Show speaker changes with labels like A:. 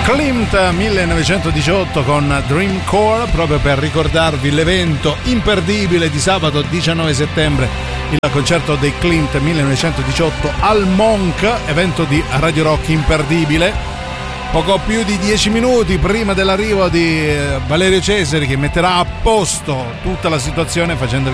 A: Klimt 1918 con Dreamcore, proprio per ricordarvi l'evento imperdibile di sabato 19 settembre, il concerto dei Klimt 1918 al Monk, evento di Radio Rock imperdibile. Poco più di 10 minuti prima dell'arrivo di Valerio Cesari, che metterà a posto tutta la situazione facendovi